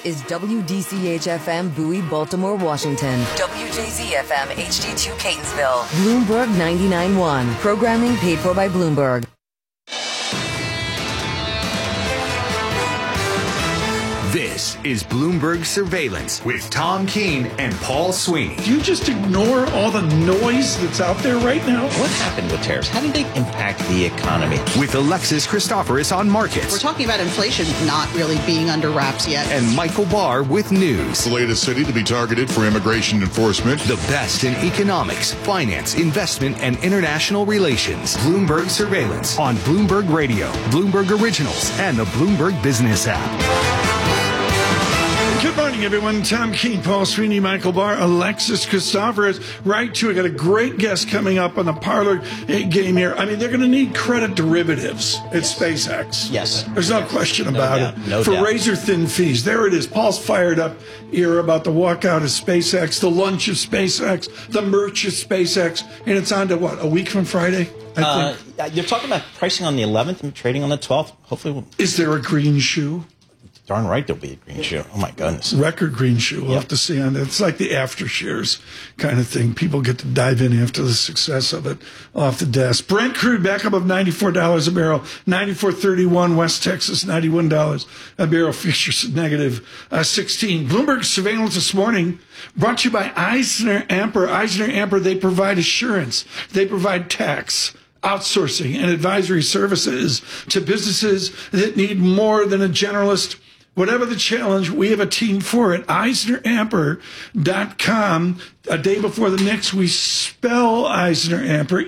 is WDCH-FM Bowie, Baltimore, Washington. WJZ-FM HD2 Catonsville. Bloomberg 99.1. Programming paid for by Bloomberg. This is Bloomberg Surveillance with Tom Keene and Paul Sweeney. Do you just ignore all the noise that's out there right now? What happened with tariffs? How did they impact the economy? With Alexis Christoforous on markets. We're talking about inflation not really being under wraps yet. And Michael Barr with news. The latest city to be targeted for immigration enforcement. The best in economics, finance, investment, and international relations. Bloomberg Surveillance on Bloomberg Radio, Bloomberg Originals, and the Bloomberg Business app. Good morning, everyone. Tom Keene, Paul Sweeney, Michael Barr, Alexis Christoforous. Right, too. I got a great guest coming up on the parlor game here. I mean, they're going to need credit derivatives at SpaceX. Yes. There's no question about it. No for doubt. razor-thin fees. There it is. Paul's fired up here about the walkout of SpaceX, the lunch of SpaceX, the merch of SpaceX, and it's on to, what, a week from Friday? I think. You're talking about pricing on the 11th and trading on the 12th. Hopefully we'll... Is there a green shoe? Darn right there'll be a green shoe. Oh, my goodness. Record green shoe. We'll have to see on that. It's like the after shares kind of thing. People get to dive in after the success of it off the desk. Brent crude back above $94 a barrel. $94.31. West Texas, $91 a barrel. Futures negative 16. Bloomberg surveillance this morning brought to you by Eisner Amper. Eisner Amper, they provide assurance. They provide tax, outsourcing, and advisory services to businesses that need more than a generalist. Whatever the challenge, we have a team for it. EisnerAmper.com. A day before the Knicks, we spell Eisner Amper,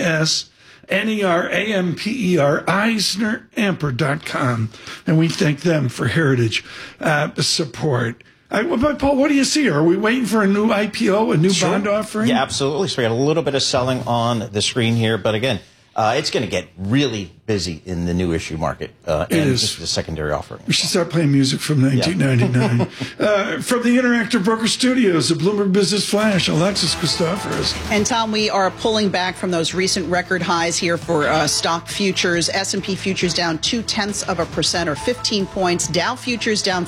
EisnerAmper, EisnerAmper.com. And we thank them for heritage support. But Paul, what do you see? Are we waiting for a new IPO, a new bond offering? Yeah, absolutely. So we got a little bit of selling on the screen here. But again, it's going to get really busy in the new issue market. It is. Just the secondary offering. We should start playing music from 1999. From the Interactive Broker Studios, the Bloomberg Business Flash, Alexis Christoforous. And Tom, we are pulling back from those recent record highs here for stock futures. S&P futures down 0.2% or 15 points. Dow futures down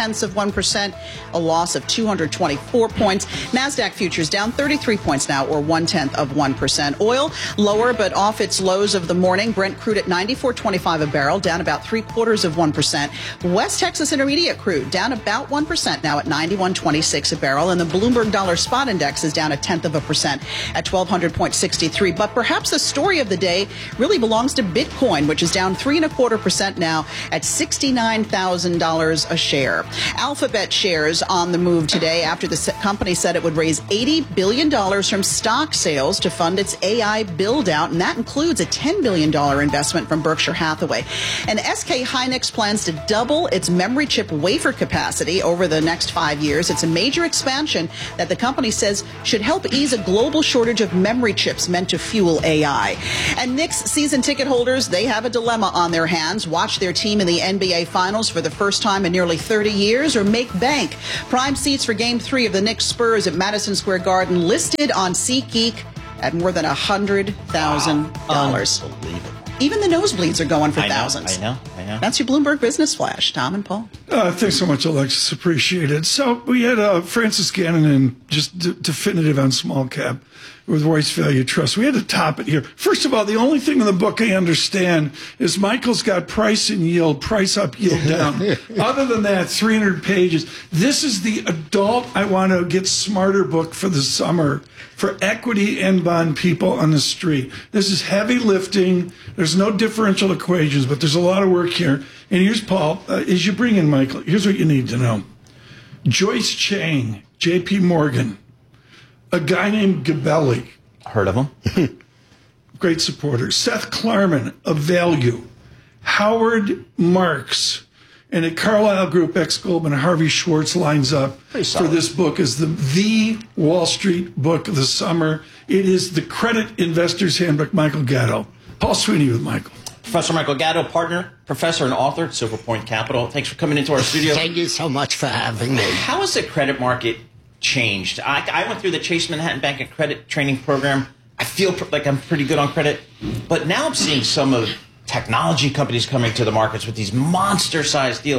0.4%, a loss of 224 points. NASDAQ futures down 33 points now or 0.1%. Oil lower but off its lows of the morning. Brent crude at $94.25 a barrel, down about 0.75%. West Texas Intermediate crude down about 1% now at $91.26 a barrel. And the Bloomberg Dollar Spot Index is down 0.1% at 1,200.63. But perhaps the story of the day really belongs to Bitcoin, which is down 3.25% now at $69,000 a share. Alphabet shares on the move today after the company said it would raise $80 billion from stock sales to fund its AI build-out, and that includes a $10 billion investment from Berkshire Hathaway. And SK Hynix plans to double its memory chip wafer capacity over the next 5 years. It's a major expansion that the company says should help ease a global shortage of memory chips meant to fuel AI. And Knicks season ticket holders, they have a dilemma on their hands. Watch their team in the NBA Finals for the first time in nearly 30 years or make bank. Prime seats for Game 3 of the Knicks Spurs at Madison Square Garden listed on SeatGeek at more than $100,000. Unbelievable. Even the nosebleeds are going for thousands. I know. That's your Bloomberg Business Flash, Tom and Paul. Thanks so much, Alexis. Appreciate it. So we had Francis Gannon in just definitive on small cap with Royce Value Trust. We had to top it here. First of all, the only thing in the book I understand is Michael's got price and yield, price up, yield down. Other than that, 300 pages. This is the adult I want to get smarter book for the summer for equity and bond people on the street. This is heavy lifting. There's no differential equations, but there's a lot of work here. And here's Paul. As you bring in Michael, here's what you need to know. Joyce Chang, J.P. Morgan, a guy named Gabelli. Heard of him? Great supporter. Seth Klarman of Value. Howard Marks. And at Carlyle Group, ex-Goldman, Harvey Schwartz lines up for this book as the Wall Street book of the summer. It is the Credit Investor's Handbook. Michael Gatto. Paul Sweeney with Michael. Professor Michael Gatto, partner, professor, and author at Silver Point Capital. Thanks for coming into our studio. Thank you so much for having me. How has the credit market changed? I went through the Chase Manhattan Bank and Credit Training Program. I feel like I'm pretty good on credit. But now I'm seeing some of technology companies coming to the markets with these monster-sized deals.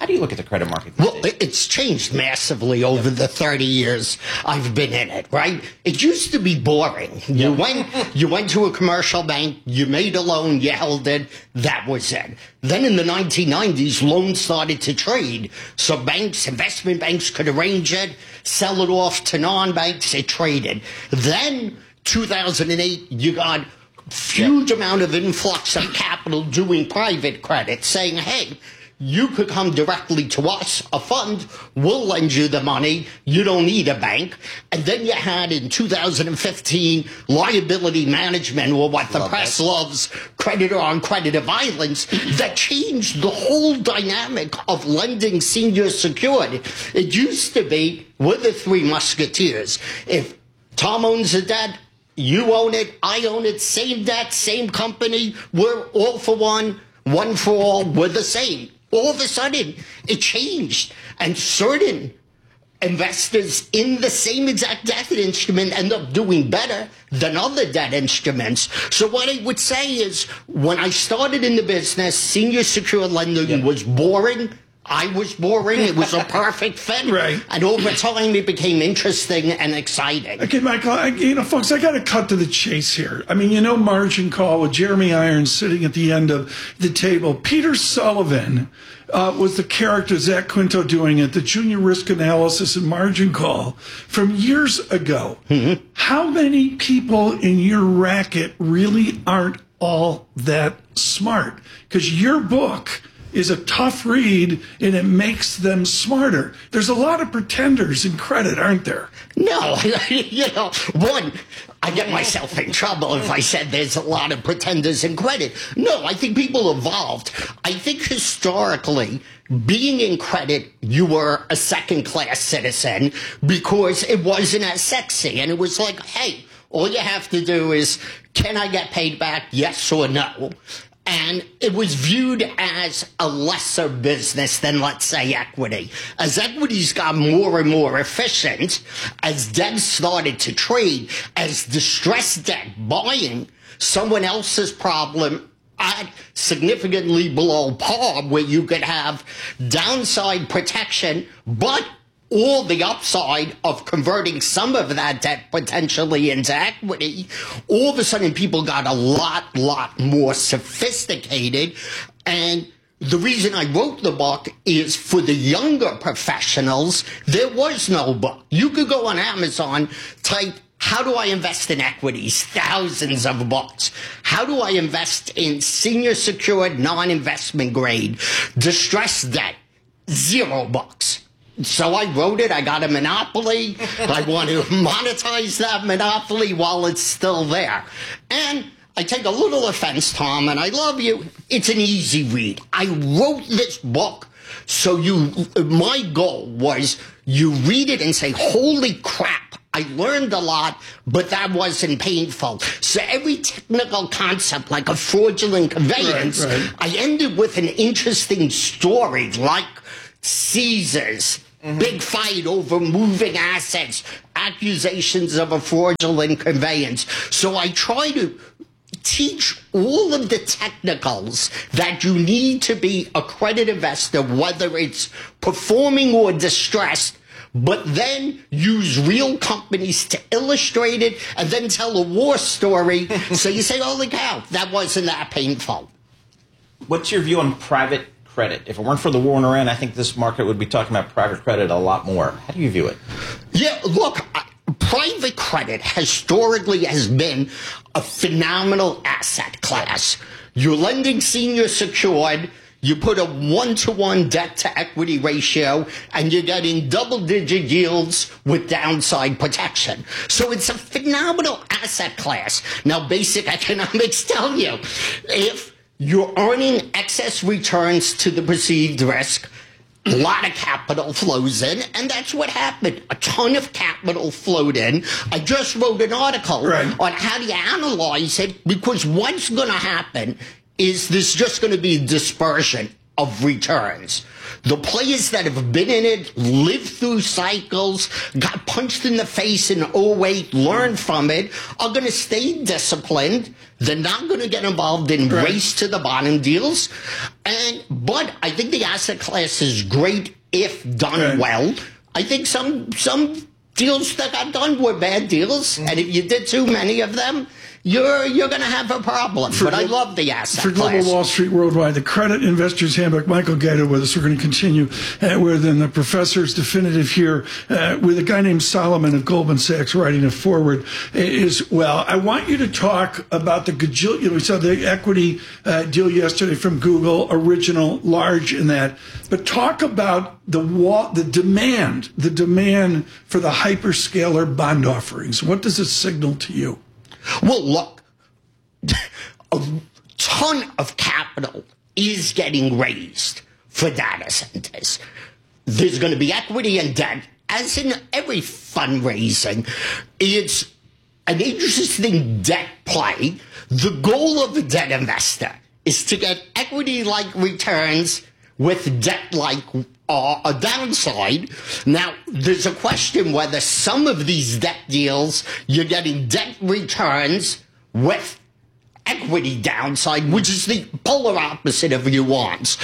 How do you look at the credit market these Well, days? it's changed massively over the 30 years I've been in it, right? It used to be boring. You went to a commercial bank, you made a loan, you held it, that was it. Then in the 1990s, loans started to trade. So banks, investment banks could arrange it, sell it off to non-banks, it traded. Then 2008, you got huge amount of influx of capital doing private credit, saying, hey, you could come directly to us, a fund, we'll lend you the money, you don't need a bank. And then you had in 2015 liability management, or what the press loves, creditor on creditor violence, that changed the whole dynamic of lending senior secured. It used to be, we're the three musketeers. If Tom owns a debt, you own it, I own it, same debt, same company, we're all for one for all, we're the same. All of a sudden, it changed, and certain investors in the same exact debt instrument end up doing better than other debt instruments. So what I would say is, when I started in the business, senior secured lending was boring. I was boring. It was a perfect fit. Right. And over time, it became interesting and exciting. Okay, Michael, folks, I got to cut to the chase here. I mean, Margin Call with Jeremy Irons sitting at the end of the table. Peter Sullivan was the character, Zach Quinto doing it, the junior risk analysis and Margin Call from years ago. Mm-hmm. How many people in your racket really aren't all that smart? Because your book is a tough read, and it makes them smarter. There's a lot of pretenders in credit, aren't there? No, one, I get myself in trouble if I said there's a lot of pretenders in credit. No, I think people evolved. I think historically, being in credit, you were a second-class citizen because it wasn't as sexy. And it was like, hey, all you have to do is, can I get paid back, yes or no? And it was viewed as a lesser business than, let's say, equity. As equities got more and more efficient, as debt started to trade, as distressed debt buying someone else's problem at significantly below par, where you could have downside protection, but or the upside of converting some of that debt potentially into equity, all of a sudden people got a lot more sophisticated. And the reason I wrote the book is for the younger professionals, there was no book. You could go on Amazon, type, how do I invest in equities? Thousands of books. How do I invest in senior secured, non-investment grade, distressed debt? 0 books. So I wrote it. I got a monopoly. I want to monetize that monopoly while it's still there. And I take a little offense, Tom, and I love you. It's an easy read. I wrote this book so my goal was you read it and say, holy crap, I learned a lot, but that wasn't painful. So every technical concept, like a fraudulent conveyance, right. I ended with an interesting story, like Caesars. Mm-hmm. Big fight over moving assets, accusations of a fraudulent conveyance. So I try to teach all of the technicals that you need to be a credit investor, whether it's performing or distressed, but then use real companies to illustrate it and then tell a war story. So you say, holy cow, that wasn't that painful. What's your view on private credit? If it weren't for the war in Iran, I think this market would be talking about private credit a lot more. How do you view it? Yeah, look, private credit historically has been a phenomenal asset class. You're lending senior secured, you put a 1-to-1 debt to equity ratio, and you're getting double-digit yields with downside protection. So it's a phenomenal asset class. Now, basic economics tell you, if you're earning excess returns to the perceived risk, a lot of capital flows in, and that's what happened. A ton of capital flowed in. I just wrote an article on how do you analyze it, because what's going to happen is there's just going to be dispersion. of returns. The players that have been in it, lived through cycles, got punched in the face in 2008, learned from it, are going to stay disciplined. They're not going to get involved in race to the bottom deals. But I think the asset class is great if done well. I think some deals that got done were bad deals, and if you did too many of them, you're going to have a problem. But I love the asset class. For Global Wall Street Worldwide, the Credit Investor's Handbook, Michael Ghetto with us. We're going to continue with the professor's definitive here with a guy named Solomon of Goldman Sachs writing a forward as well. I want you to talk about the gajillion. We saw the equity deal yesterday from Google, original, large in that. But talk about the demand for the hyperscaler bond offerings. What does it signal to you? Well, look, a ton of capital is getting raised for data centers. There's going to be equity and debt. As in every fundraising, it's an interesting debt play. The goal of a debt investor is to get equity-like returns with debt-like a downside. Now, there's a question whether some of these debt deals, you're getting debt returns with equity downside, which is the polar opposite of what you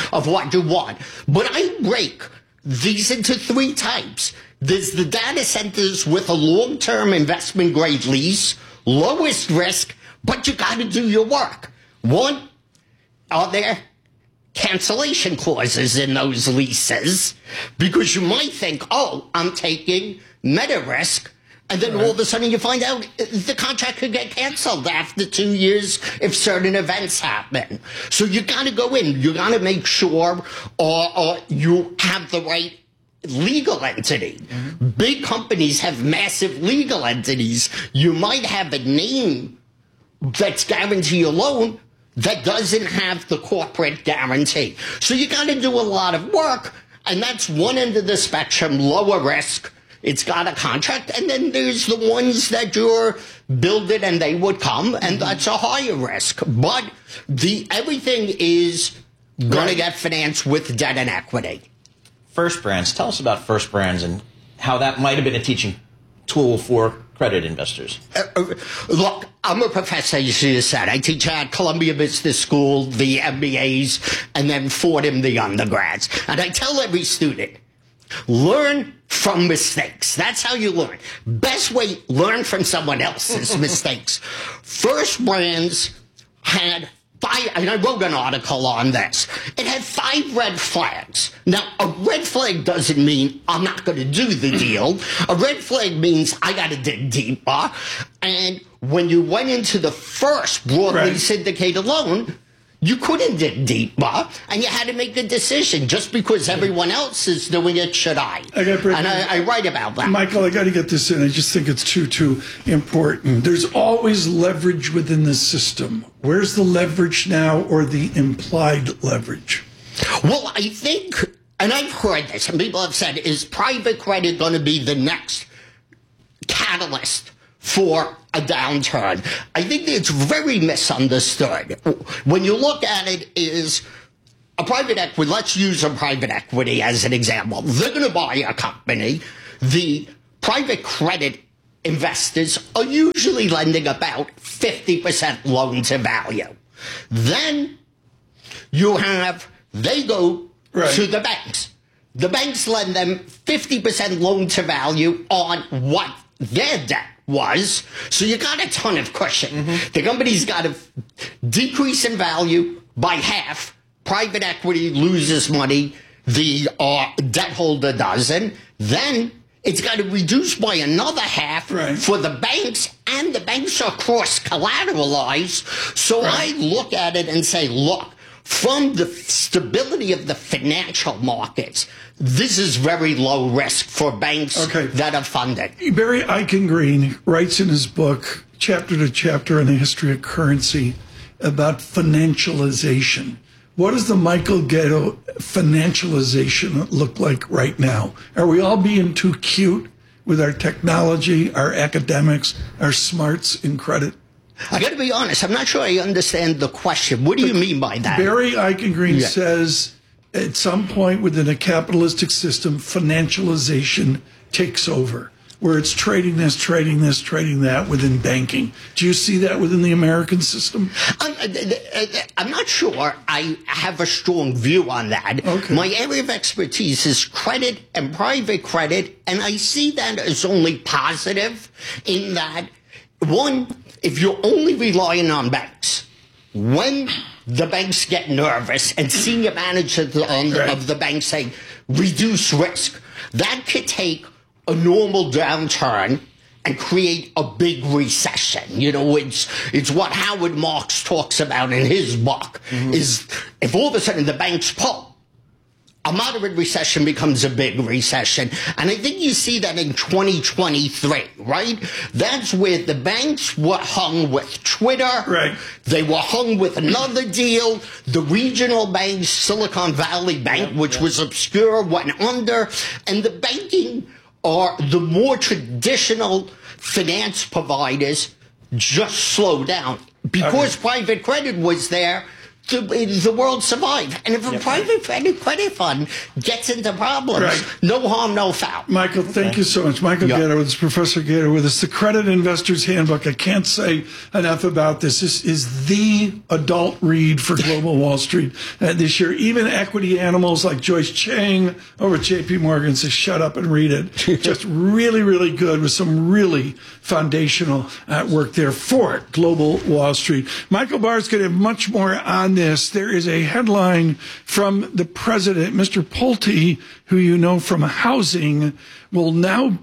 want. But I break these into three types. There's the data centers with a long-term investment grade lease, lowest risk, but you got to do your work. One, are there cancellation clauses in those leases? Because you might think, oh, I'm taking meta risk, and then all of a sudden you find out the contract could get canceled after 2 years if certain events happen. So you got to go in. You got to make sure you have the right legal entity. Big companies have massive legal entities. You might have a name that's guarantee a loan that doesn't have the corporate guarantee. So you got to do a lot of work, and that's one end of the spectrum, lower risk. It's got a contract, and then there's the ones that you're building and they would come, and that's a higher risk. But everything is going to get financed with debt and equity. First Brands. Tell us about First Brands and how that might have been a teaching tool for credit investors. Look, I'm a professor, as you said. I teach at Columbia Business School, the MBAs, and then Fordham, the undergrads. And I tell every student, learn from mistakes. That's how you learn. Best way, learn from someone else's mistakes. First Brands had 5, and I wrote an article on this. It had 5 red flags. Now, a red flag doesn't mean I'm not going to do the deal. A red flag means I got to dig deeper. And when you went into the first broadly syndicated loan, you couldn't dig deeper, and you had to make a decision. Just because everyone else is doing it, should I? I write about that. Michael, I got to get this in. I just think it's too important. There's always leverage within the system. Where's the leverage now, or the implied leverage? Well, I think, and I've heard this, and people have said, is private credit going to be the next catalyst for a downturn? I think it's very misunderstood. When you look at it, is a private equity, let's use a private equity as an example. They're going to buy a company. The private credit investors are usually lending about 50% loan to value. Then they go to the banks. The banks lend them 50% loan to value on what their debt was. So you got a ton of cushion. The company's got to decrease in value by half. Private equity loses money. The debt holder doesn't. Then it's got to reduce by another half for the banks, and the banks are cross-collateralized. So I look at it and say, look, from the stability of the financial markets, this is very low risk for banks that are funded. Barry Eichengreen writes in his book, chapter to chapter on the history of currency, about financialization. What does the Michael Ghetto financialization look like right now? Are we all being too cute with our technology, our academics, our smarts in credit? I got to be honest, I'm not sure I understand the question. What do you mean by that? Barry Eichengreen says at some point within a capitalistic system, financialization takes over, where it's trading this, trading that within banking. Do you see that within the American system? I'm not sure I have a strong view on that. Okay. My area of expertise is credit and private credit, and I see that as only positive in that, one, if you're only relying on banks, when the banks get nervous and senior managers of the bank say, reduce risk, that could take a normal downturn and create a big recession. You know, it's what Howard Marks talks about in his book, is if all of a sudden the banks pull, a moderate recession becomes a big recession. And I think you see that in 2023, right? That's where the banks were hung with Twitter. Right. They were hung with another deal. The regional banks, Silicon Valley Bank, which was obscure, went under. And the banking or the more traditional finance providers just slow down. Because private credit was there, the world survived. And if a private credit fund gets into problems, no harm, no foul. Michael, thank you so much. Michael Gator, this is Professor Gator with us. The Credit Investor's Handbook. I can't say enough about this. This is the adult read for Global Wall Street this year. Even equity animals like Joyce Chang over at JP Morgan says, shut up and read it. Just really, really good with some really foundational work there for Global Wall Street. Michael Barr is going to have much more on this. There is a headline from the president, Mr. Pulte, who you know from housing, will now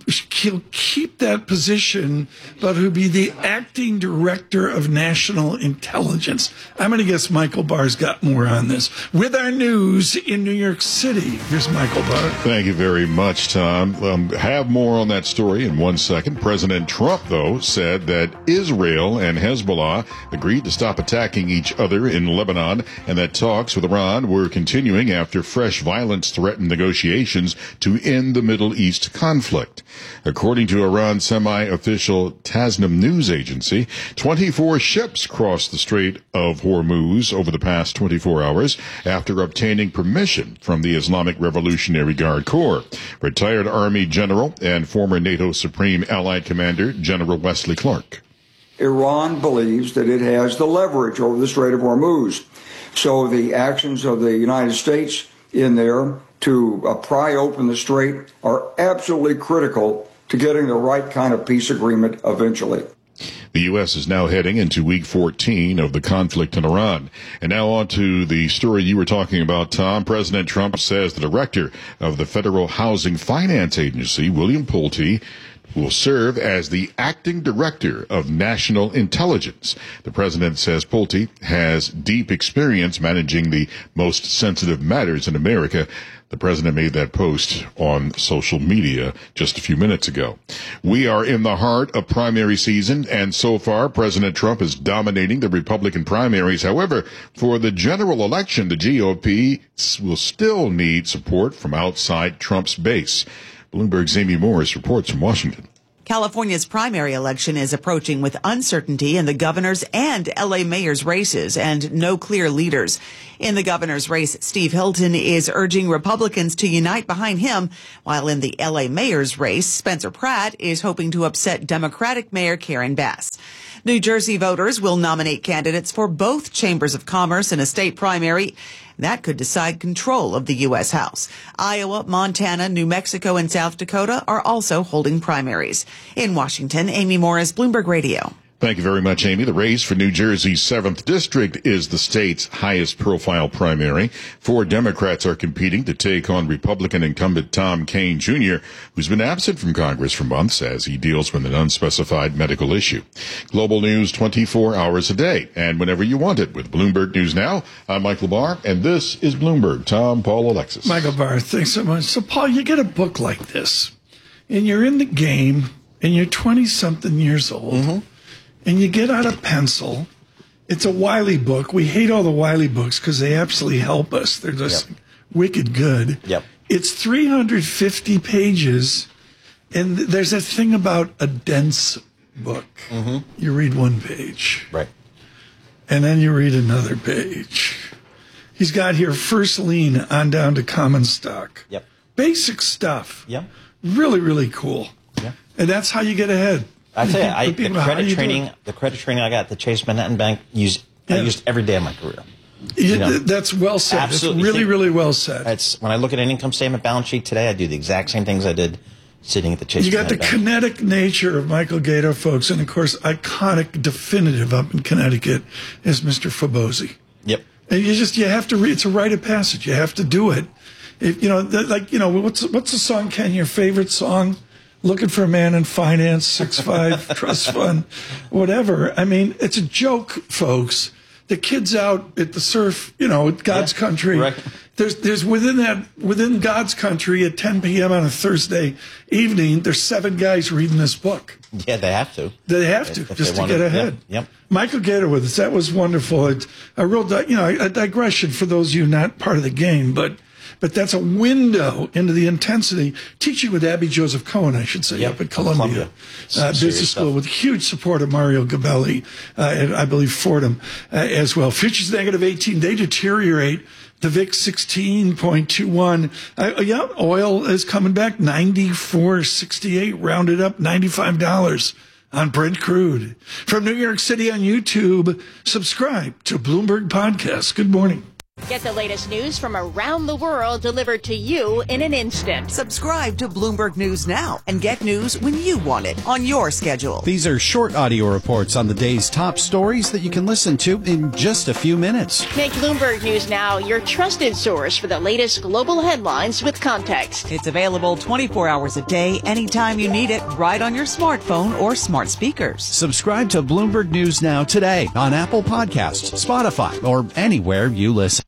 keep that position, but who'll be the acting director of national intelligence. I'm going to guess Michael Barr's got more on this. With our news in New York City, here's Michael Barr. Thank you very much, Tom. Have more on that story in 1 second. President Trump, though, said that Israel and Hezbollah agreed to stop attacking each other in Lebanon and that talks with Iran were continuing after fresh violence threatened negotiations to end the Middle East conflict. According to Iran's semi-official Tasnim news agency, 24 ships crossed the Strait of Hormuz over the past 24 hours after obtaining permission from the Islamic Revolutionary Guard Corps. Retired Army General and former NATO Supreme Allied Commander General Wesley Clark. Iran believes that it has the leverage over the Strait of Hormuz. So the actions of the United States in there to pry open the strait are absolutely critical to getting the right kind of peace agreement eventually. The U.S. is now heading into week 14 of the conflict in Iran. And now on to the story you were talking about, Tom. President Trump says the director of the Federal Housing Finance Agency, William Pulte, will serve as the acting director of national intelligence. The president says Pulte has deep experience managing the most sensitive matters in America. The president made that post on social media just a few minutes ago. We are in the heart of primary season, and so far, President Trump is dominating the Republican primaries. However, for the general election, the GOP will still need support from outside Trump's base. Bloomberg's Amy Morris reports from Washington. California's primary election is approaching with uncertainty in the governor's and L.A. mayor's races and no clear leaders. In the governor's race, Steve Hilton is urging Republicans to unite behind him, while in the L.A. mayor's race, Spencer Pratt is hoping to upset Democratic Mayor Karen Bass. New Jersey voters will nominate candidates for both chambers of commerce in a state primary. That could decide control of the U.S. House. Iowa, Montana, New Mexico, and South Dakota are also holding primaries. In Washington, Amy Morris, Bloomberg Radio. Thank you very much, Amy. The race for New Jersey's 7th District is the state's highest profile primary. 4 Democrats are competing to take on Republican incumbent Tom Kean Jr., who's been absent from Congress for months as he deals with an unspecified medical issue. Global news 24 hours a day and whenever you want it with Bloomberg News Now. I'm Michael Barr, and this is Bloomberg. Tom, Paul, Alexis. Michael Barr, thanks so much. So, Paul, you get a book like this, and you're in the game, and you're 20-something years old. And you get out a pencil. It's a Wiley book. We hate all the Wiley books because they absolutely help us. They're just wicked good. It's 350 pages. And there's a thing about a dense book. You read one page. And then you read another page. He's got here first lien on down to common stock. Yep. Basic stuff. Yep. Really, really cool. Yep. And that's how you get ahead. I tell you, the credit training I got at the Chase Manhattan Bank, I used every day of my career. That's well said. Absolutely. It's really, really well said. When I look at an income statement, balance sheet today, I do the exact same things I did sitting at the Chase Manhattan Bank. You got the kinetic nature of Michael Gator, folks, and of course, iconic, definitive up in Connecticut is Mr. Fabozzi. Yep. And you have to read. It's a rite of passage. You have to do it. What's the song, Ken? Your favorite song? Looking for a Man in Finance, 6'5", trust fund, whatever. I mean, it's a joke, folks. The kids out at the surf, at God's country. Right. There's within God's country at 10 p.m. on a Thursday evening, there's 7 guys reading this book. Yeah, they have to. They have to, just to get ahead. Yep. Michael Gator with us. That was wonderful. It's a real, a digression for those of you not part of the game, but that's a window into the intensity. Teaching with Abby Joseph Cohen, I should say, up at Columbia Business School, with huge support of Mario Gabelli, and I believe Fordham as well. Futures negative 18, they deteriorate. The VIX 16.21. Oil is coming back, 94.68, rounded up, $95 on Brent crude. From New York City on YouTube, subscribe to Bloomberg Podcast. Good morning. Get the latest news from around the world delivered to you in an instant. Subscribe to Bloomberg News now and get news when you want it on your schedule. These are short audio reports on the day's top stories that you can listen to in just a few minutes. Make Bloomberg News Now your trusted source for the latest global headlines with context. It's available 24 hours a day, anytime you need it, right on your smartphone or smart speakers. Subscribe to Bloomberg News Now today on Apple Podcasts, Spotify, or anywhere you listen.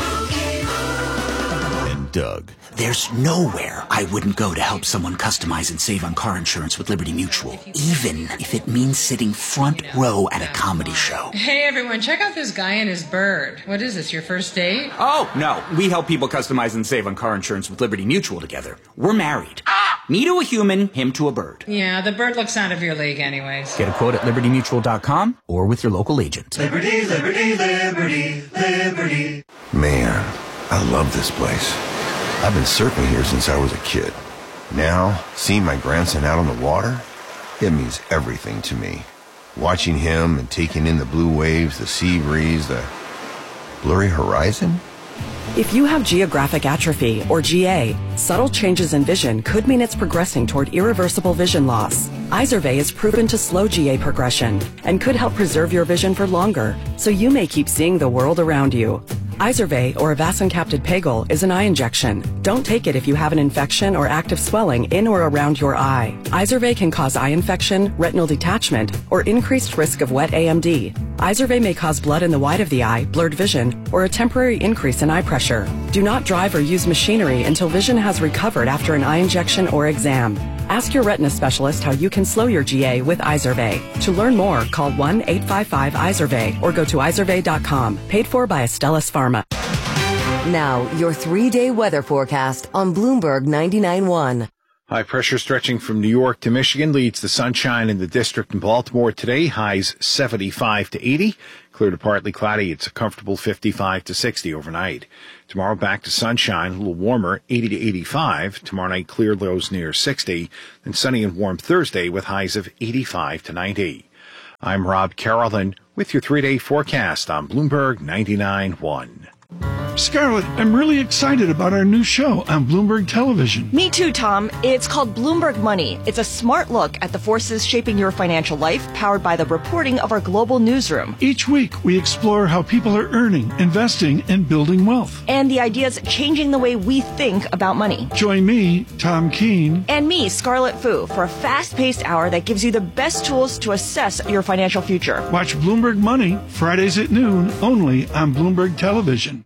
Doug. There's nowhere I wouldn't go to help someone customize and save on car insurance with Liberty Mutual, even if it means sitting front row at a comedy show. Hey everyone, check out this guy and his bird. What is this, your first date? Oh, no. We help people customize and save on car insurance with Liberty Mutual together. We're married. Me to a human, him to a bird. Yeah, the bird looks out of your league anyways. Get a quote at libertymutual.com or with your local agent. Liberty, liberty, liberty, liberty. Man, I love this place. I've been surfing here since I was a kid. Now, seeing my grandson out on the water, it means everything to me. Watching him and taking in the blue waves, the sea breeze, the blurry horizon. If you have geographic atrophy, or GA, subtle changes in vision could mean it's progressing toward irreversible vision loss. Izervay is proven to slow GA progression and could help preserve your vision for longer, so you may keep seeing the world around you. Izervay, or avacincaptad pegol, is an eye injection. Don't take it if you have an infection or active swelling in or around your eye. Izervay can cause eye infection, retinal detachment, or increased risk of wet AMD. Izervay may cause blood in the white of the eye, blurred vision, or a temporary increase in eye pressure. Do not drive or use machinery until vision has recovered after an eye injection or exam. Ask your retina specialist how you can slow your GA with Izervay. To learn more, call 1-855-IZERVAY or go to izervay.com. Paid for by Astellas Pharma. Now, your 3-day weather forecast on Bloomberg 99.1. High pressure stretching from New York to Michigan leads to sunshine in the district in Baltimore today. Highs 75 to 80. Clear to partly cloudy. It's a comfortable 55 to 60 overnight. Tomorrow back to sunshine, a little warmer, 80 to 85. Tomorrow night clear, lows near 60. Then sunny and warm Thursday with highs of 85 to 90. I'm Rob Carolyn with your 3-day forecast on Bloomberg 99.1. Scarlett, I'm really excited about our new show on Bloomberg Television. Me too, Tom. It's called Bloomberg Money. It's a smart look at the forces shaping your financial life, powered by the reporting of our global newsroom. Each week, we explore how people are earning, investing, and building wealth. And the ideas changing the way we think about money. Join me, Tom Keene. And me, Scarlett Fu, for a fast-paced hour that gives you the best tools to assess your financial future. Watch Bloomberg Money, Fridays at noon, only on Bloomberg Television.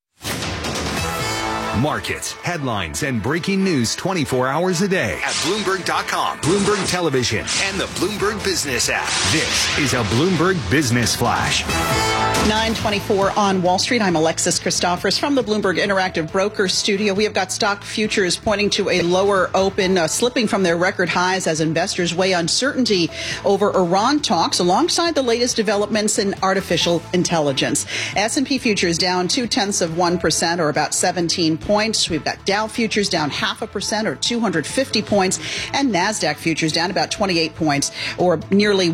Markets, headlines, and breaking news 24 hours a day at Bloomberg.com, Bloomberg Television, and the Bloomberg Business app. This is a Bloomberg Business Flash. 9:24 on Wall Street. I'm Alexis Christophorous from the Bloomberg Interactive Broker Studio. We have got stock futures pointing to a lower open, slipping from their record highs as investors weigh uncertainty over Iran talks alongside the latest developments in artificial intelligence. S&P futures down 0.2% or about 17 points. We've got Dow futures down 0.5% or 250 points, and NASDAQ futures down about 28 points or nearly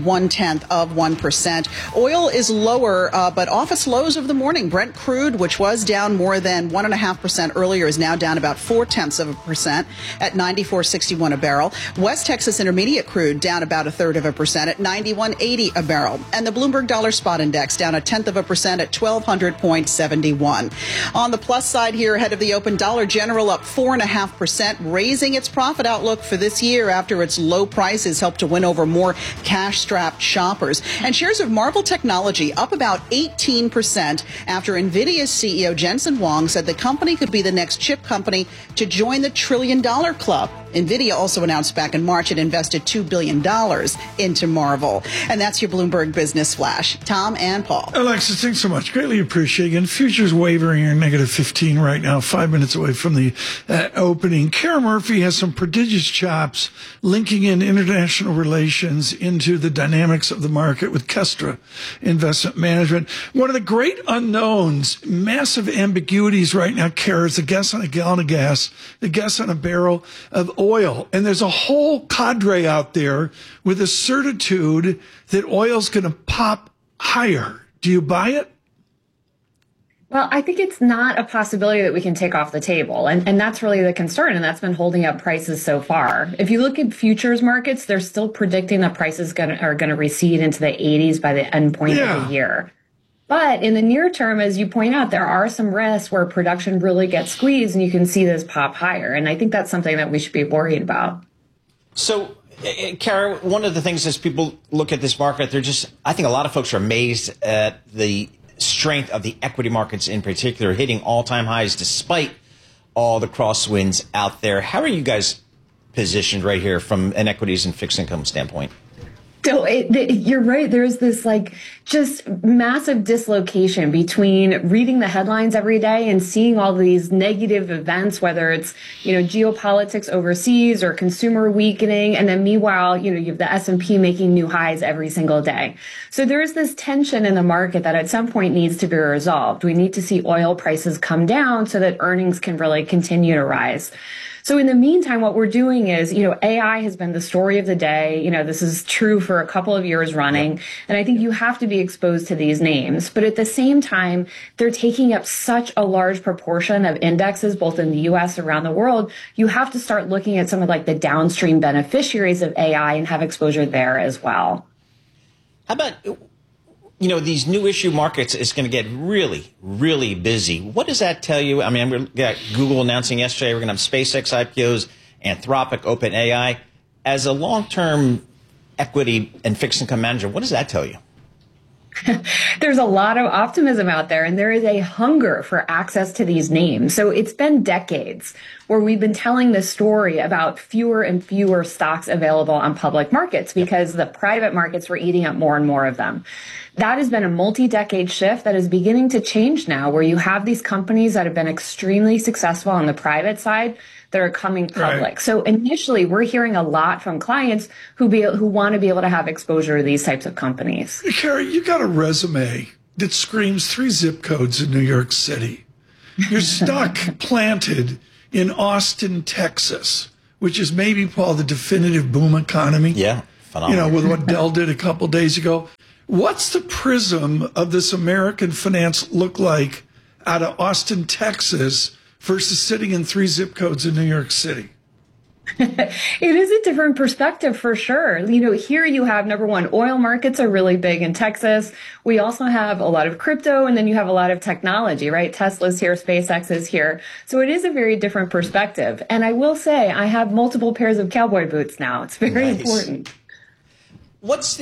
0.1%. Oil is lower, but off its lows of the morning. Brent crude, which was down more than 1.5% earlier, is now down about 0.4% at 94.61 a barrel. West Texas Intermediate crude down about 0.33% at 91.80 a barrel. And the Bloomberg Dollar Spot Index down 0.1% at 1,200.71. On the plus side here, ahead of the open, Dollar General up 4.5%, raising its profit outlook for this year after its low prices helped to win over more cash-strapped shoppers. And shares of Marvell Technology up about 18% after NVIDIA's CEO Jensen Huang said the company could be the next chip company to join the $1 trillion club. NVIDIA also announced back in March it invested $2 billion into Marvell. And that's your Bloomberg Business Flash. Tom and Paul. Alexis, thanks so much. Greatly appreciate it. And futures wavering are negative 15 right now, 5 minutes away from the opening. Kara Murphy has some prodigious chops linking in international relations into the dynamics of the market with Kestra Investment Management. One of the great unknowns, massive ambiguities right now, Kara, is the guess on a gallon of gas, the guess on a barrel of oil. And there's a whole cadre out there with a certitude that oil's going to pop higher. Do you buy it? Well, I think it's not a possibility that we can take off the table. And that's really the concern. And that's been holding up prices so far. If you look at futures markets, they're still predicting that prices are going to recede into the 80s by the end point of the year. But in the near term, as you point out, there are some risks where production really gets squeezed and you can see this pop higher. And I think that's something that we should be worried about. So, Kara, one of the things as people look at this market, I think a lot of folks are amazed at the strength of the equity markets in particular, hitting all-time highs despite all the crosswinds out there. How are you guys positioned right here from an equities and fixed income standpoint? So you're right. There's this just massive dislocation between reading the headlines every day and seeing all these negative events, whether it's, geopolitics overseas or consumer weakening. And then meanwhile, you have the S&P making new highs every single day. So there is this tension in the market that at some point needs to be resolved. We need to see oil prices come down so that earnings can really continue to rise. So in the meantime, what we're doing is, AI has been the story of the day. This is true for a couple of years running. And I think you have to be exposed to these names. But at the same time, they're taking up such a large proportion of indexes, both in the U.S. and around the world. You have to start looking at some of the downstream beneficiaries of AI and have exposure there as well. How about, these new issue markets is going to get really, really busy. What does that tell you? I mean, we got Google announcing yesterday we're going to have SpaceX IPOs, Anthropic, OpenAI. As a long-term equity and fixed income manager, what does that tell you? There's a lot of optimism out there, and there is a hunger for access to these names. So it's been decades where we've been telling this story about fewer and fewer stocks available on public markets because the private markets were eating up more and more of them. That has been a multi-decade shift that is beginning to change now, where you have these companies that have been extremely successful on the private side that are coming public. Right. So initially, we're hearing a lot from clients who want to be able to have exposure to these types of companies. Kara, you got a resume that screams 3 zip codes in New York City. You're stuck planted in Austin, Texas, which is maybe, Paul, the definitive boom economy. Yeah, phenomenal. With what Dell did a couple days ago. What's the prism of this American finance look like out of Austin, Texas, versus sitting in 3 zip codes in New York City? It is a different perspective for sure. Here you have, number one, oil markets are really big in Texas. We also have a lot of crypto, and then you have a lot of technology, right? Tesla's here, SpaceX is here. So it is a very different perspective. And I will say I have multiple pairs of cowboy boots now. It's very important. What's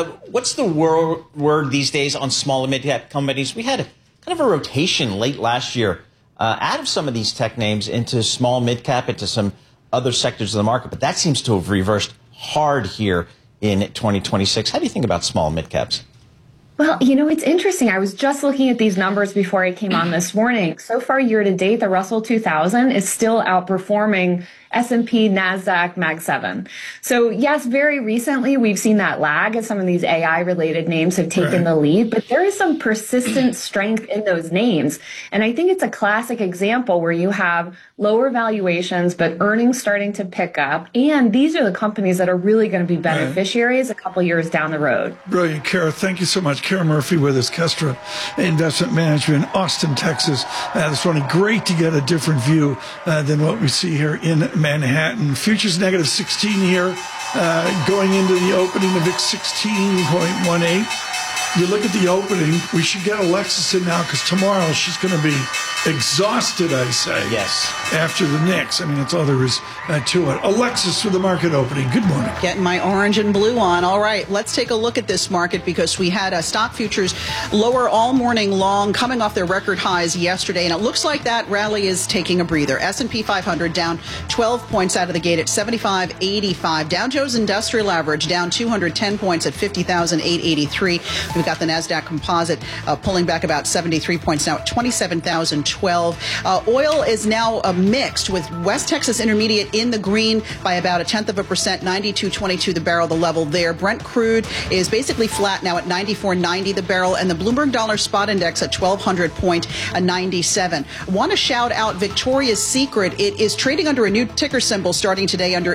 the word these days on small and mid-cap companies? We had kind of a rotation late last year out of some of these tech names into small, mid-cap, into some other sectors of the market. But that seems to have reversed hard here in 2026. How do you think about small and mid-caps? Well, it's interesting. I was just looking at these numbers before I came on this morning. So far, year to date, the Russell 2000 is still outperforming S&P, NASDAQ, Mag 7. So yes, very recently we've seen that lag as some of these AI related names have taken the lead, but there is some persistent strength in those names. And I think it's a classic example where you have lower valuations, but earnings starting to pick up. And these are the companies that are really going to be beneficiaries a couple years down the road. Brilliant, Kara. Thank you so much. Kara Murphy with us, Kestra Investment Management, Austin, Texas. This morning, great to get a different view than what we see here in Manhattan. Futures negative 16 here, going into the opening, the VIX 16.18. You look at the opening, we should get Alexis in now because tomorrow she's going to be exhausted, I say. Yes. After the Knicks. I mean, that's all there is to it. Alexis with the market opening. Good morning. Getting my orange and blue on. All right, let's take a look at this market because we had stock futures lower all morning long, coming off their record highs yesterday, and it looks like that rally is taking a breather. S&P 500 down 12 points out of the gate at 75.85. Dow Jones Industrial Average down 210 points at 50,883. We've got the NASDAQ Composite pulling back about 73 points now at 27,012. Oil is now mixed with West Texas Intermediate in the green by about 0.1%, 92.22 the barrel, the level there. Brent crude is basically flat now at 94.90 the barrel, and the Bloomberg Dollar Spot Index at 1,200.97. Want to shout out Victoria's Secret. It is trading under a new ticker symbol starting today under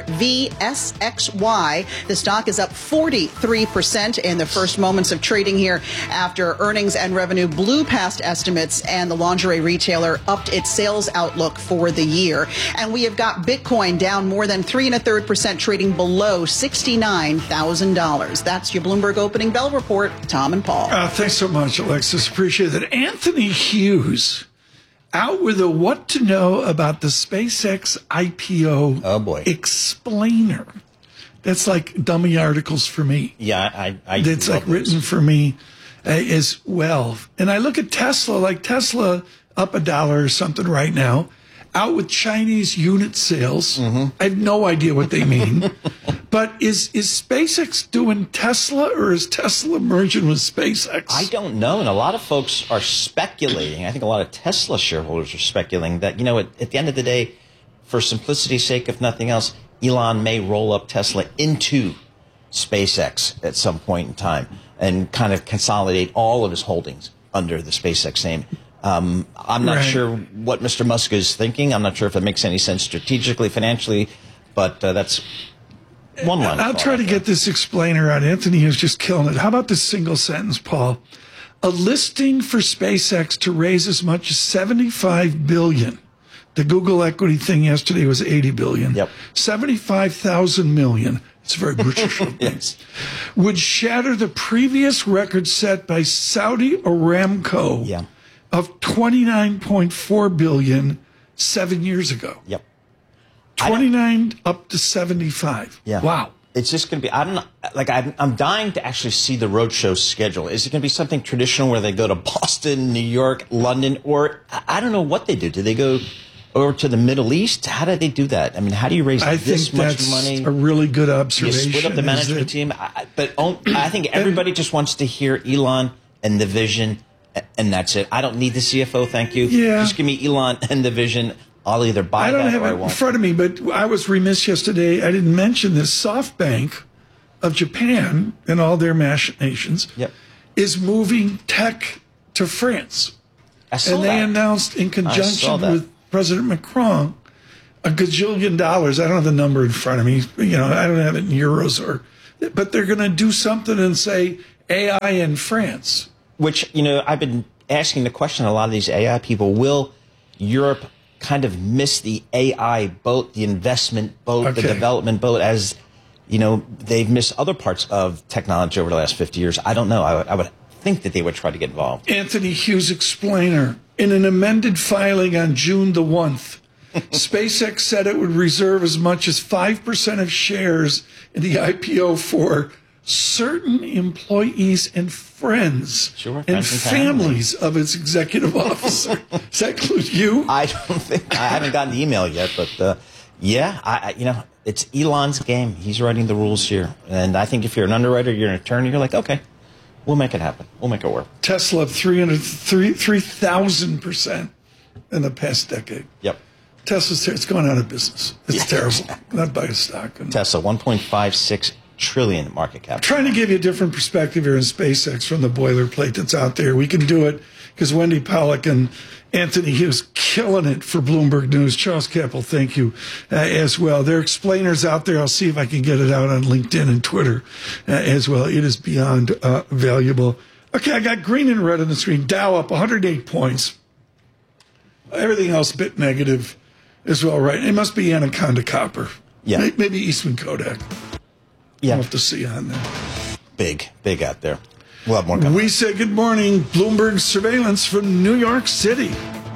VSXY. The stock is up 43% in the first moments of trading here after earnings and revenue blew past estimates, and the lingerie retailer upped its sales outlook for the year. And we have got Bitcoin down more than 3 1/3%, trading below $69,000. That's your Bloomberg Opening Bell Report. Tom and Paul. Thanks so much, Alexis. Appreciate it. Anthony Hughes out with a what to know about the SpaceX IPO explainer. That's like dummy articles for me. Yeah, I That's like written for me as well. And I look at Tesla, like Tesla up $1 or something right now, out with Chinese unit sales. I have no idea what they mean. But is SpaceX doing Tesla, or is Tesla merging with SpaceX? I don't know. And a lot of folks are speculating. I think a lot of Tesla shareholders are speculating that, at the end of the day, for simplicity's sake, if nothing else, Elon may roll up Tesla into SpaceX at some point in time and kind of consolidate all of his holdings under the SpaceX name. I'm not sure what Mr. Musk is thinking. I'm not sure if it makes any sense strategically, financially, but that's one line. I'll try to get this explainer out. Anthony is just killing it. How about this single sentence, Paul? A listing for SpaceX to raise as much as $75 billion. The Google equity thing yesterday was $80 billion. Yep. 75,000 million. It's very British. Yes. Would shatter the previous record set by Saudi Aramco of $29.4 billion 7 years ago. Yep. 29 up to 75. Yeah. Wow. It's just going to be, I'm dying to actually see the roadshow schedule. Is it going to be something traditional where they go to Boston, New York, London, or I don't know what they do. Do they go over to the Middle East? How do they do that? I mean, how do you raise this much money? A really good observation. You split up the management team. I think everybody just wants to hear Elon and the vision, and that's it. I don't need the CFO, thank you. Yeah. Just give me Elon and the vision. I'll either buy that or I won't. I don't have it in front of me, but I was remiss yesterday. I didn't mention this. SoftBank of Japan and all their machinations is moving tech to France. And they announced in conjunction with President Macron a gajillion dollars. I don't have the number in front of me. I don't have it in euros but they're going to do something and say AI in France. Which, I've been asking the question, a lot of these AI people, will Europe kind of miss the AI boat, the investment boat, the development boat, as, they've missed other parts of technology over the last 50 years? I don't know. I would think that they would try to get involved. Anthony Hughes explainer. In an amended filing on June the 1st, SpaceX said it would reserve as much as 5% of shares in the IPO for certain employees and friends and families of its executive officer. Does that include you? I don't think. I haven't gotten the email yet, but it's Elon's game. He's writing the rules here. And I think if you're an underwriter, you're an attorney, you're like, okay, We'll make it happen. We'll make it work. Tesla up 3,000% in the past decade. Yep. It's going out of business. It's terrible. Not buy a stock. Tesla, 1.56 trillion market cap. I'm trying to give you a different perspective here in SpaceX from the boilerplate that's out there. We can do it because Wendy Pollack and Anthony Hughes killing it for Bloomberg News. Charles Capel, thank you as well. There are explainers out there. I'll see if I can get it out on LinkedIn and Twitter as well. It is beyond valuable. Okay, I got green and red on the screen. Dow up 108 points. Everything else a bit negative as well, right? It must be Anaconda Copper. Yeah. Maybe Eastman Kodak. Yeah. We'll have to see on that. Big out there. We'll have more coming. We say good morning, Bloomberg Surveillance from New York City.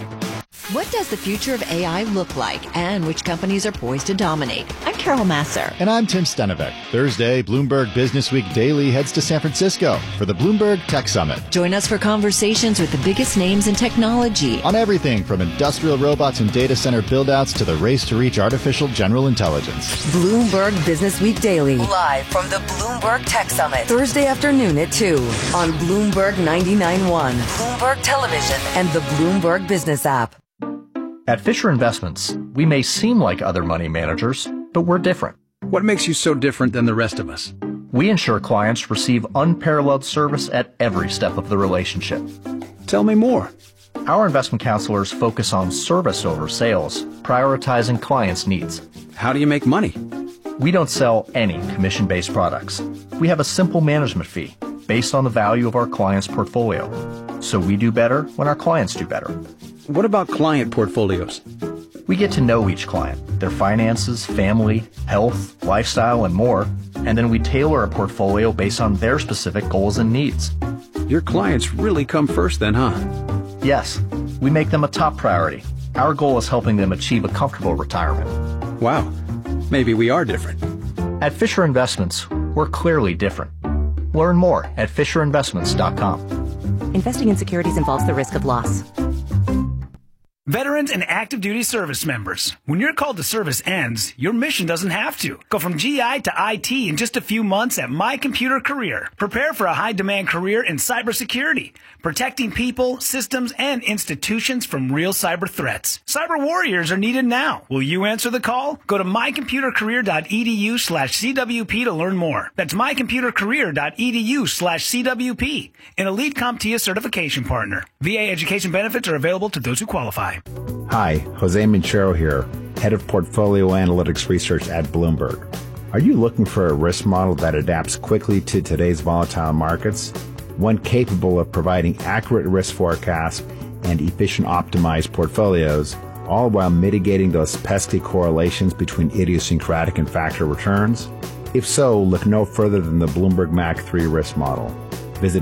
What does the future of AI look like, and which companies are poised to dominate? I'm Carol Masser. And I'm Tim Stenevec. Thursday, Bloomberg Business Week Daily heads to San Francisco for the Bloomberg Tech Summit. Join us for conversations with the biggest names in technology. On everything from industrial robots and data center build-outs to the race to reach artificial general intelligence. Bloomberg Business Week Daily. Live from the Bloomberg Tech Summit. Thursday afternoon at 2 on Bloomberg 99.1, Bloomberg Television, and the Bloomberg Business app. At Fisher Investments, we may seem like other money managers, but we're different. What makes you so different than the rest of us? We ensure clients receive unparalleled service at every step of the relationship. Tell me more. Our investment counselors focus on service over sales, prioritizing clients' needs. How do you make money? We don't sell any commission-based products. We have a simple management fee based on the value of our client's portfolio. So we do better when our clients do better. What about client portfolios? We get to know each client, their finances, family, health, lifestyle, and more, and then we tailor a portfolio based on their specific goals and needs. Your clients really come first then, huh? Yes, we make them a top priority. Our goal is helping them achieve a comfortable retirement. Wow, maybe we are different. At Fisher Investments, we're clearly different. Learn more at FisherInvestments.com. Investing in securities involves the risk of loss. Veterans and active duty service members, when your call to service ends, your mission doesn't have to. Go from GI to IT in just a few months at My Computer Career. Prepare for a high-demand career in cybersecurity, protecting people, systems, and institutions from real cyber threats. Cyber warriors are needed now. Will you answer the call? Go to mycomputercareer.edu/CWP to learn more. That's mycomputercareer.edu/CWP, an elite CompTIA certification partner. VA education benefits are available to those who qualify. Hi, Jose Minchero here, Head of Portfolio Analytics Research at Bloomberg. Are you looking for a risk model that adapts quickly to today's volatile markets? One capable of providing accurate risk forecasts and efficient optimized portfolios, all while mitigating those pesky correlations between idiosyncratic and factor returns? If so, look no further than the Bloomberg MAC 3 risk model. Visit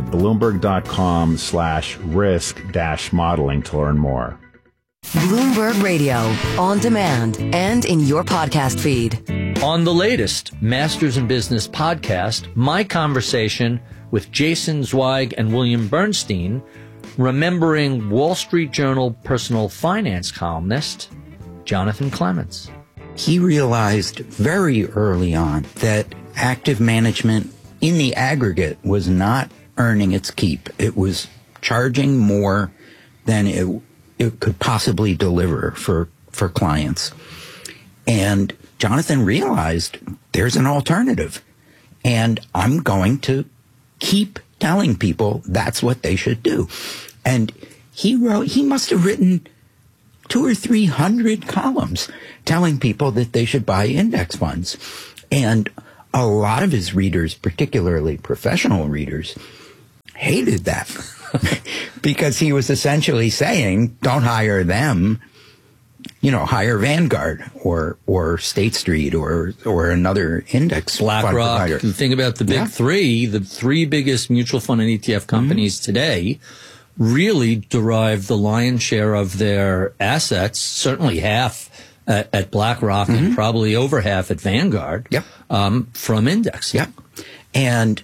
bloomberg.com/risk-modeling to learn more. Bloomberg Radio, on demand and in your podcast feed. On the latest Masters in Business podcast, my conversation with Jason Zweig and William Bernstein, remembering Wall Street Journal personal finance columnist Jonathan Clements. He realized very early on that active management in the aggregate was not earning its keep. It was charging more than it could possibly deliver for clients. And Jonathan realized there's an alternative. And I'm going to keep telling people that's what they should do. And he must have written 200 or 300 columns telling people that they should buy index funds. And a lot of his readers, particularly professional readers, hated that. Because he was essentially saying, don't hire them, hire Vanguard or State Street or another index fund provider. Think about the big three. The three biggest mutual fund and ETF companies today really derive the lion's share of their assets, certainly half at BlackRock and probably over half at Vanguard, from index. Yep. And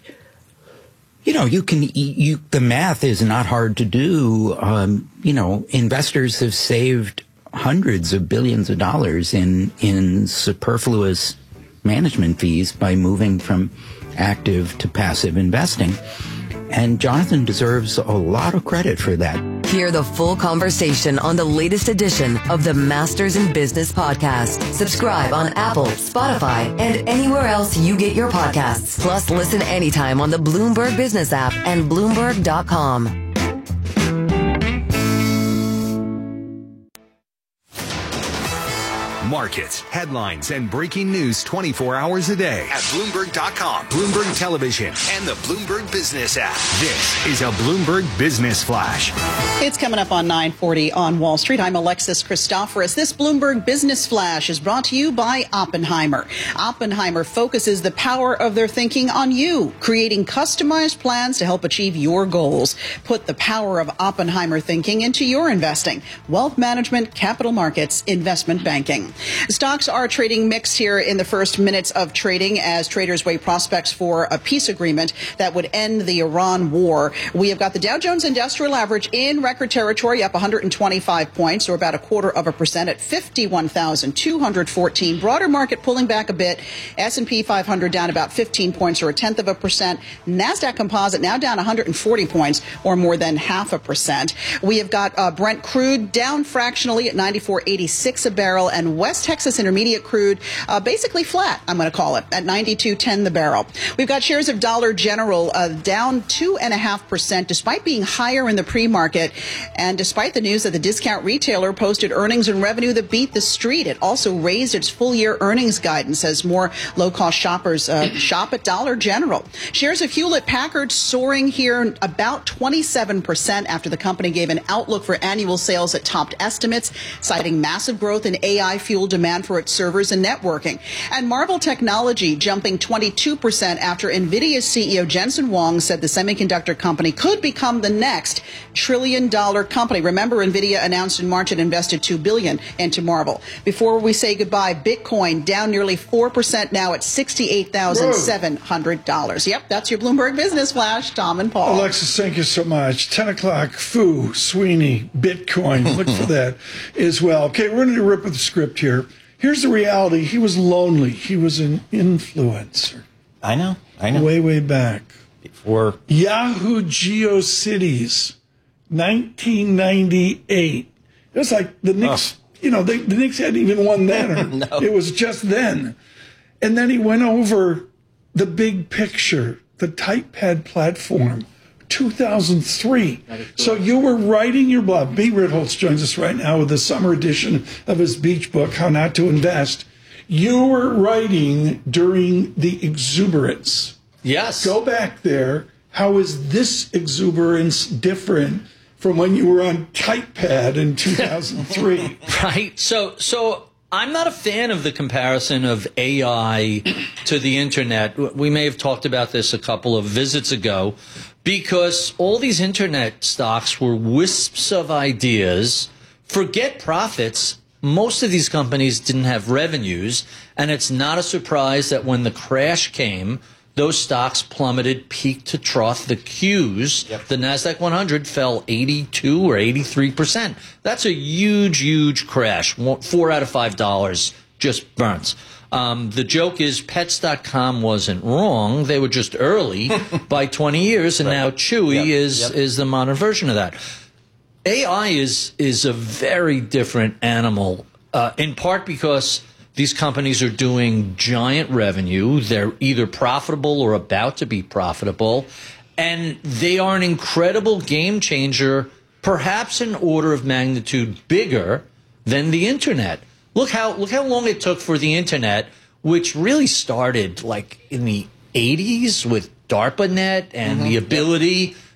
the math is not hard to do. Investors have saved hundreds of billions of dollars in superfluous management fees by moving from active to passive investing. And Jonathan deserves a lot of credit for that. Hear the full conversation on the latest edition of the Masters in Business podcast. Subscribe on Apple, Spotify, and anywhere else you get your podcasts. Plus, listen anytime on the Bloomberg Business app and Bloomberg.com. Markets, headlines, and breaking news 24 hours a day at Bloomberg.com, Bloomberg Television, and the Bloomberg Business app. This is a Bloomberg Business Flash. It's coming up on 9:40 on Wall Street. I'm Alexis Christoforous. This Bloomberg Business Flash is brought to you by Oppenheimer. Oppenheimer focuses the power of their thinking on you, creating customized plans to help achieve your goals. Put the power of Oppenheimer thinking into your investing, wealth management, capital markets, investment banking. Stocks are trading mixed here in the first minutes of trading as traders weigh prospects for a peace agreement that would end the Iran war. We have got the Dow Jones Industrial Average in record territory, up 125 points, or about 0.25% at 51,214. Broader market pulling back a bit. S&P 500 down about 15 points, or 0.1%. NASDAQ Composite now down 140 points, or more than 0.5%. We have got Brent crude down fractionally at 94.86 a barrel, and West Texas Intermediate crude basically flat, I'm going to call it, at 92.10 the barrel. We've got shares of Dollar General down 2.5%, despite being higher in the pre-market, and despite the news that the discount retailer posted earnings and revenue that beat the street. It also raised its full-year earnings guidance as more low-cost shoppers shop at Dollar General. Shares of Hewlett-Packard soaring here about 27% after the company gave an outlook for annual sales that topped estimates, citing massive growth in AI-fueled demand for its servers and networking. And Marvell Technology jumping 22% after NVIDIA's CEO Jensen Huang said the semiconductor company could become the next trillion-dollar company. Remember, NVIDIA announced in March it invested $2 billion into Marvell. Before we say goodbye, Bitcoin down nearly 4% now at $68,700. Yep, that's your Bloomberg Business Flash. Tom and Paul. Alexis, thank you so much. 10 o'clock, Fu, Sweeney, Bitcoin. Look for that as well. Okay, we're going to rip with the script here. Here's the reality. He was lonely. He was an influencer. I know. Way back. Before Yahoo GeoCities, 1998. It was like the Knicks, the Knicks hadn't even won then. No. It was just then. And then he went over the big picture, the TypePad platform, 2003. So you were writing your blog. B. Ritholtz joins us right now with the summer edition of his beach book, How Not to Invest. You were writing during the exuberance. Yes. Go back there. How is this exuberance different from when you were on TypePad in 2003? Right. So I'm not a fan of the comparison of AI to the internet. We may have talked about this a couple of visits ago, because all these internet stocks were wisps of ideas. Forget profits. Most of these companies didn't have revenues, and it's not a surprise that when the crash came, those stocks plummeted peak to trough. The Qs, the NASDAQ 100, fell 82 or 83%. That's a huge crash. $4 out of $5 just burns. The joke is Pets.com wasn't wrong. They were just early by 20 years, and now Chewy is the modern version of that. AI is a very different animal, in part because these companies are doing giant revenue. They're either profitable or about to be profitable, and they are an incredible game changer, perhaps an order of magnitude bigger than the internet. Look how long it took for the internet, which really started like in the 80s with DARPANet and the ability